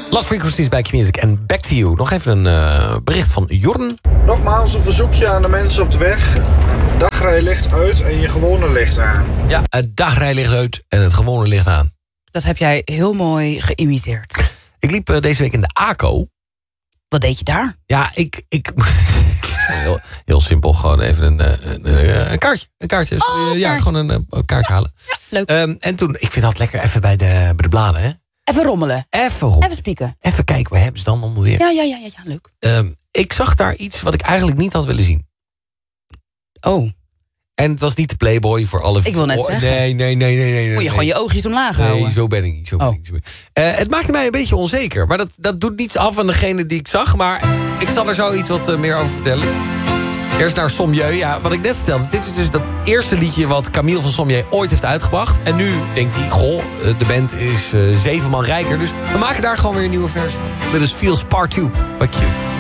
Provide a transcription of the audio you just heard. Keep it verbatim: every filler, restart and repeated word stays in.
Lost Frequencies bij Q-Music en Back to You. Nog even een uh, bericht van Jorn. Nogmaals een verzoekje aan de mensen op de weg. Dagrijlicht uit en je gewone licht aan. Ja, het dagrijlicht uit en het gewone licht aan. Dat heb jij heel mooi geïmiteerd. Ik liep uh, deze week in de A C O. Wat deed je daar? Ja, ik... ik heel, heel simpel, gewoon even een, een, een, een kaartje. Een kaartje. Oh, ja, kaartje. gewoon een, een kaartje halen. Ja, leuk. Um, en toen, ik vind dat lekker even bij de, bij de bladen, hè. Even rommelen. Even rommelen. Even spieken. Even kijken, waar hebben ze dan allemaal weer? Ja, ja, ja, ja, ja leuk. Um, ik zag daar iets wat ik eigenlijk niet had willen zien. Oh. En het was niet de Playboy voor alle... Ik wil net zeggen. Nee, nee, nee, nee, nee. Moet je nee. gewoon je oogjes omlaag houden. Nee, zo ben ik niet. Zo ben oh. ik niet. Uh, het maakte mij een beetje onzeker. Maar dat, dat doet niets af van degene die ik zag. Maar ik zal er zo iets wat uh, meer over vertellen. Eerst naar Sommieu. Ja, wat ik net vertelde. Dit is dus dat eerste liedje wat Camille van Sommieu ooit heeft uitgebracht. En nu denkt hij, goh, de band is uh, zeven man rijker. Dus we maken daar gewoon weer een nieuwe versie van. Dit is Feels Part twee bij Q.